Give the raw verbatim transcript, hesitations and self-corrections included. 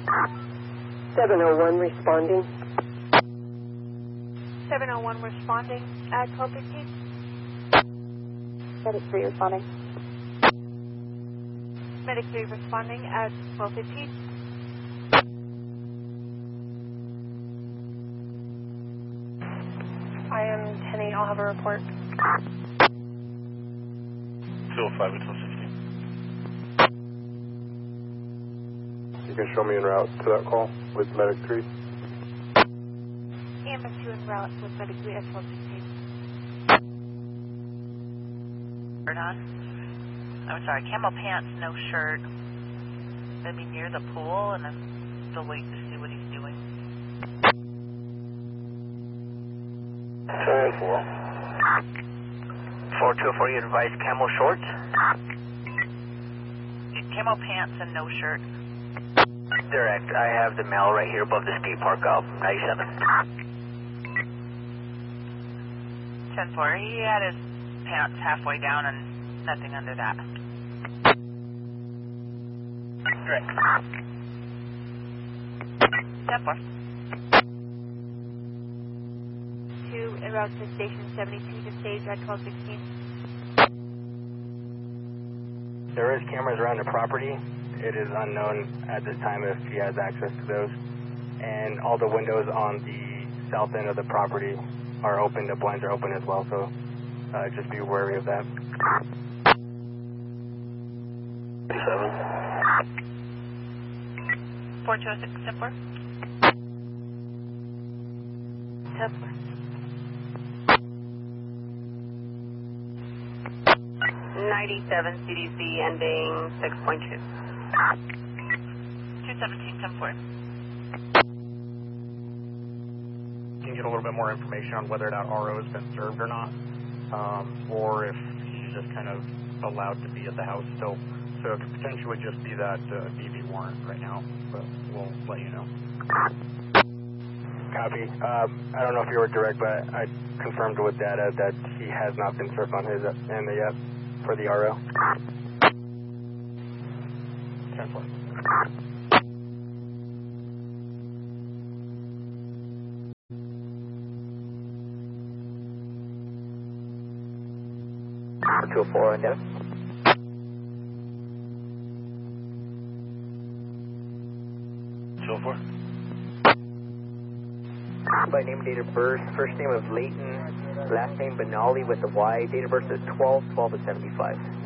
seven oh one responding. seven oh one responding at twelve fifteen. Medic three responding. Medic three responding at twelve fifteen. I am ten eight, I'll have a report. two oh five at twelve sixteen. You can show me en route to that call with Medic three. E M S two en route with Medic three at twelve sixteen. Shirt on. I'm sorry, camo pants, no shirt. Gonna be near the pool, and I'm still waiting to see what he's doing. ten four. four two four, you advise camo shorts? Camo pants and no shirt. Direct, I have the mail right here above the skate park up, ninety-seven. ten four, he had his pants halfway down and nothing under that. Direct. ten four. Two en route to station seventy-two to stage at twelve sixteen. There is cameras around the property. It is unknown at this time if he has access to those. And all the windows on the south end of the property are open. The blinds are open as well, so uh, just be wary of that. Seven. four two oh six, ten four. ten four. ninety-seven C D C ending six point two. two seventeen, ten four. You can get a little bit more information on whether that R O has been served or not, um, or if he's just kind of allowed to be at the house still. So it could potentially just be that uh, D V warrant right now, but we'll let you know. Copy. Uh, I don't know if you were direct, but I confirmed with data that he has not been served on his end yet for the R O. ten four. two oh four, and down. two oh four. By name, date of birth, first name of Leighton, last name Benali with the Y, date of birth is twelve twelve of seventy-five.